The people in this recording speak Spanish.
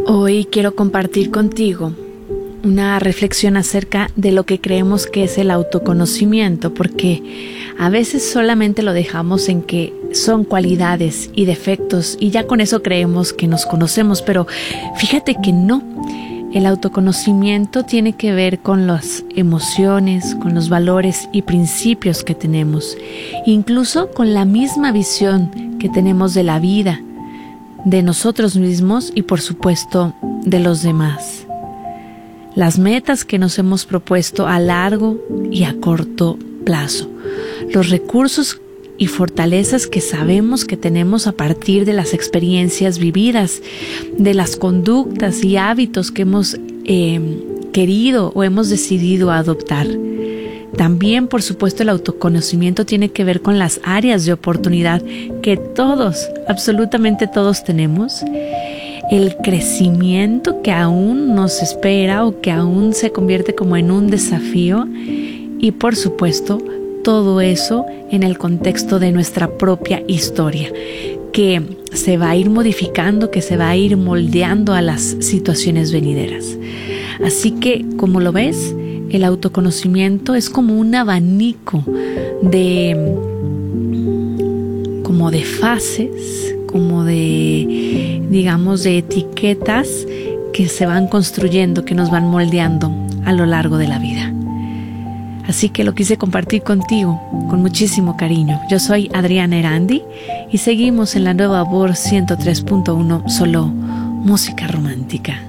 Hoy quiero compartir contigo una reflexión acerca de lo que creemos que es el autoconocimiento, porque a veces solamente lo dejamos en que son cualidades y defectos y ya con eso creemos que nos conocemos, pero fíjate que no. El autoconocimiento tiene que ver con las emociones, con los valores y principios que tenemos, incluso con la misma visión que tenemos de la vida, de nosotros mismos y por supuesto de los demás. Las metas que nos hemos propuesto a largo y a corto plazo, los recursos y fortalezas que sabemos que tenemos a partir de las experiencias vividas, de las conductas y hábitos que hemos querido o hemos decidido adoptar. También, por supuesto, el autoconocimiento tiene que ver con las áreas de oportunidad que todos, absolutamente todos tenemos, el crecimiento que aún nos espera o que aún se convierte como en un desafío y, por supuesto, todo eso en el contexto de nuestra propia historia, que se va a ir modificando, que se va a ir moldeando a las situaciones venideras. Así que, como lo ves, el autoconocimiento es como un abanico de fases, como de, digamos, de etiquetas que se van construyendo, que nos van moldeando a lo largo de la vida. Así que lo quise compartir contigo con muchísimo cariño. Yo soy Adriana Erandi y seguimos en la Nueva Voz 103.1, solo música romántica.